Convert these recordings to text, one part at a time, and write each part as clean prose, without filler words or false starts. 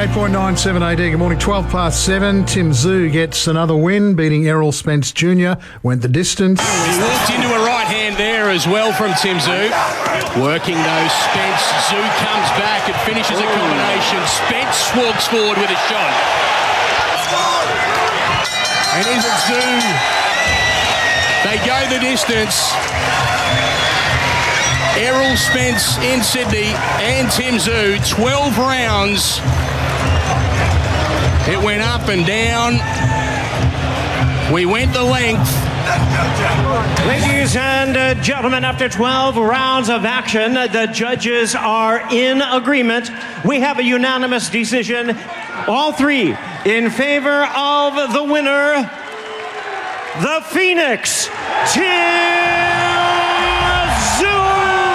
88.97 AD. Good morning, 12 past 7. Tim Zhu gets another win, beating Errol Spence Jr. Went the distance. He walked into a right hand there as well from Tim Zhu. Working though, Spence. Zhu comes back and finishes a combination. Spence walks forward with a shot. And is it Zhu? They go the distance. Errol Spence in Sydney and Tim Zhu, 12 rounds. It went up and down. We went the length. Ladies and gentlemen, after 12 rounds of action, the judges are in agreement. We have a unanimous decision, all three in favor of the winner, the Phoenix, Tim Zhu.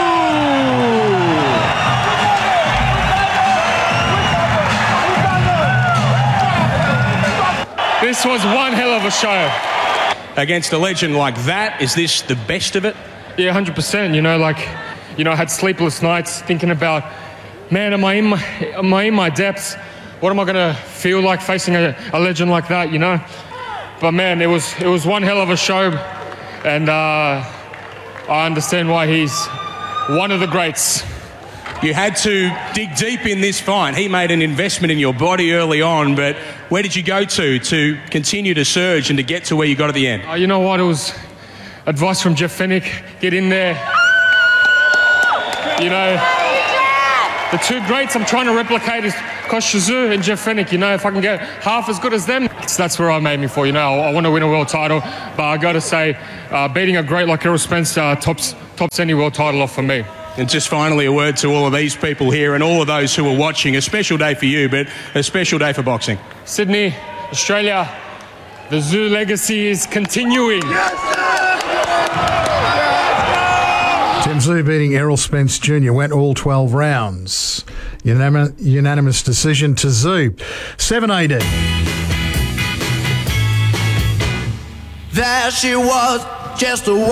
This was one hell of a show. Against a legend like that, is this the best of it? Yeah, 100%. I had sleepless nights thinking about, man, am I in my depths? What am I going to feel like facing a legend like that, But man, it was one hell of a show, and I understand why he's one of the greats. You had to dig deep in this fight. He made an investment in your body early on, but where did you go to continue to surge and to get to where you got at the end? You know what? It was advice from Jeff Fennick. Get in there. The two greats I'm trying to replicate is Kostya Tszyu and Jeff Fennick. If I can get half as good as them, that's where I'm aiming for. I want to win a world title, but I got to say, beating a great like Errol Spence tops any world title off for me. And just finally, a word to all of these people here and all of those who are watching. A special day for you, but a special day for boxing. Sydney, Australia, the Tszyu legacy is continuing. Tim Zhu beating Errol Spence Jr. Went all 12 rounds. Unanimous decision to Zhu. 7 AD. There she was, just a